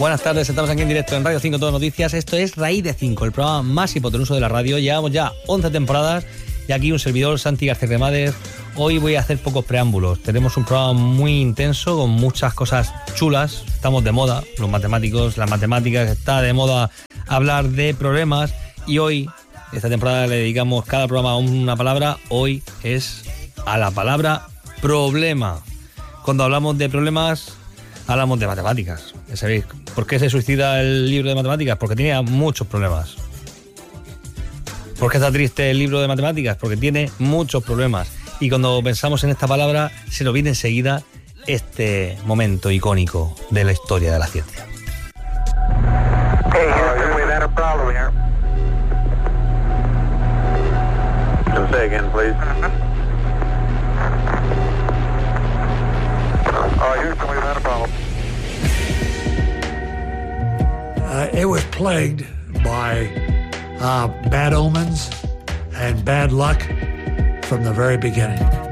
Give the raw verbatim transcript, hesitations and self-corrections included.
Buenas tardes, estamos aquí en directo en Radio cinco Todo Noticias. Esto es Raíz de cinco, el programa más hipotenuso de la radio. Llevamos ya once temporadas y aquí un servidor, Santi García Cremades. Hoy voy a hacer pocos preámbulos. Tenemos un programa muy intenso con muchas cosas chulas. Estamos de moda, los matemáticos, las matemáticas, está de moda hablar de problemas y hoy, esta temporada le dedicamos cada programa a una palabra. Hoy es a la palabra problema. Cuando hablamos de problemas, hablamos de matemáticas. Ya sabéis, ¿por qué se suicida el libro de matemáticas? Porque tenía muchos problemas. ¿Por qué está triste el libro de matemáticas? Porque tiene muchos problemas. Y cuando pensamos en esta palabra, se nos viene enseguida este momento icónico de la historia de la ciencia. Hey, Houston, we've had a problem here. Just say again, please. Oh, Houston, we've had a problem. Uh, it was plagued by uh, bad omens and bad luck from the very beginning.